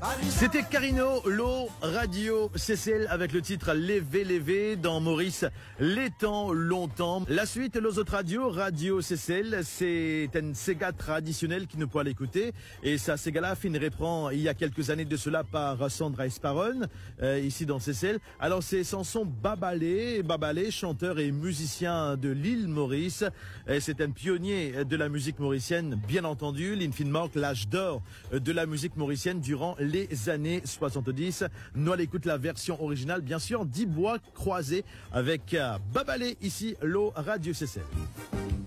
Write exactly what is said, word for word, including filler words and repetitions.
C'était Carino, l'eau, radio C C L avec le titre Lévé, Lévé dans Maurice, les temps, longtemps. La suite, les autres radios, radio C C L, c'est une Sega traditionnelle qui nous peut l'écouter. Et sa Sega-là, fin reprend il y a quelques années de cela par Sandra Esparon, euh, ici dans C C L. Alors c'est Samson Babalé, Babalé, chanteur et musicien de l'île Maurice. Et c'est un pionnier de la musique mauricienne, bien entendu. L'Infin marque l'âge d'or de la musique mauricienne durant les années soixante-dix. Nous allons écouter la version originale, bien sûr, dix bois croisés avec euh, Babalé, ici, l'eau radio C C L.